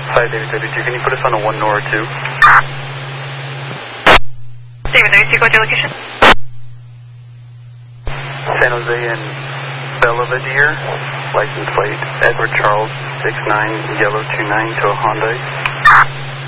Hi, David 32. Can you put us on a 1 Nora 2? David 32, what's your location? San Jose and Belvedere. License plate Edward Charles 69 Yellow 29 to a Hyundai.